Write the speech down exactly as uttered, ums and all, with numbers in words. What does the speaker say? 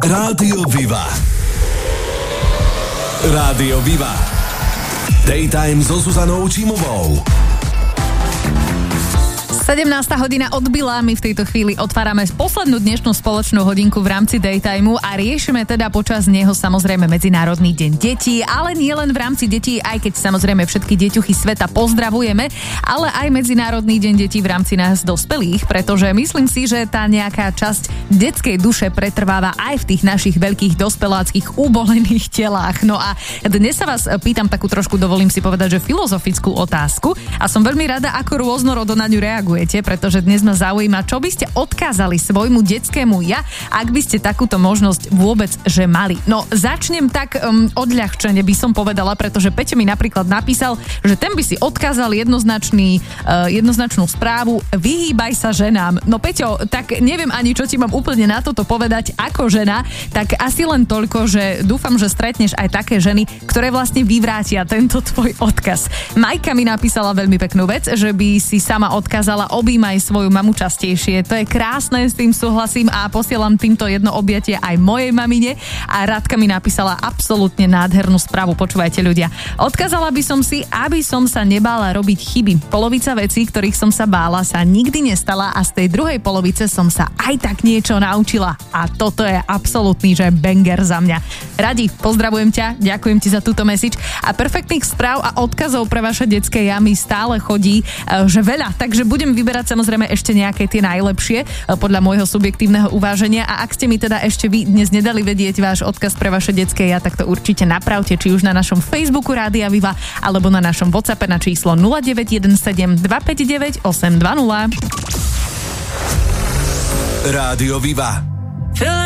Rádio Viva. Rádio Viva. Daytime so Zuzanou Čímovou. sedemnásta hodina odbila, my v tejto chvíli otvárame poslednú dnešnú spoločnú hodinku v rámci Daytimeu a riešime teda počas neho samozrejme Medzinárodný deň detí, ale nie len v rámci detí, aj keď samozrejme všetky deťuchy sveta pozdravujeme, ale aj Medzinárodný deň detí v rámci nás dospelých, pretože myslím si, že tá nejaká časť detskej duše pretrváva aj v tých našich veľkých dospeláckých ubolených telách. No a dnes sa vás pýtam takú trošku, dovolím si povedať, že filozofickú otázku a som veľmi rada, ako rôznorodo na ňu reagujete, pretože dnes ma zaujíma, čo by ste odkázali svojmu detskému ja, ak by ste takúto možnosť vôbec že mali. No začnem tak um, odľahčene by som povedala, pretože Peťo mi napríklad napísal, že ten by si odkázal jednoznačný, uh, jednoznačnú správu: vyhýbaj sa ženám. No Peťo, tak neviem ani, čo ti mám úplne na toto povedať ako žena, tak asi len toľko, že dúfam, že stretneš aj také ženy, ktoré vlastne vyvrátia tento tvoj odkaz. Majka mi napísala veľmi peknú vec, že by si sama odkázala: objímaj svoju mamu častejšie. To je krásne, s tým súhlasím a posielam týmto jedno objatie aj mojej mamine. A Radka mi napísala absolútne nádhernú správu. Počúvajte ľudia. Odkázala by som si, aby som sa nebála robiť chyby. Polovica vecí, ktorých som sa bála, sa nikdy nestala a z tej druhej polovice som sa aj tak niečo naučila. A toto je absolútny, že banger za mňa. Radi, pozdravujem ťa, ďakujem ti za túto message a perfektných správ a odkazov pre vaše detské ja mi stále chodí, že veľa, takže budem vyberať samozrejme ešte nejaké tie najlepšie podľa môjho subjektívneho uváženia a ak ste mi teda ešte vy dnes nedali vedieť váš odkaz pre vaše detské ja, tak to určite napravte, či už na našom Facebooku Rádia Viva alebo na našom WhatsAppe na číslo nula deväť jeden sedem dva päť deväť osem dva nula. Rádio Viva.